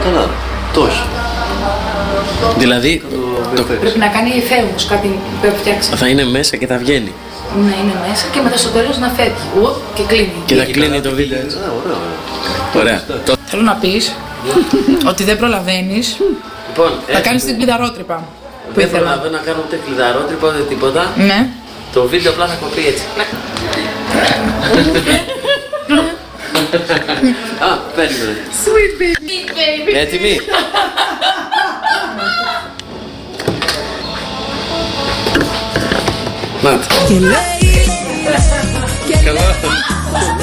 Καλά, το όχι. Δηλαδή, Πρέπει να κάνει εφαίρους, κάτι πρέπει να φτιάξει. θα είναι μέσα και θα βγαίνει. Να είναι μέσα και μετά στο τέλος να φεύγει. Και κλείνει. Και θα κλείνει το βίντεο έτσι. Ωραία. Θέλω να πεις ότι δεν προλαβαίνεις. Λοιπόν, Θα κάνεις την κλειδαρότρυπα. δεν προλαβαίνω να κάνω ούτε κλειδαρότρυπα ούτε τίποτα. Ναι. Το βίντεο απλά θα κοπεί έτσι. Α, περίμενε. Sweet baby. Έτοιμοι. Μάτε. Καλά.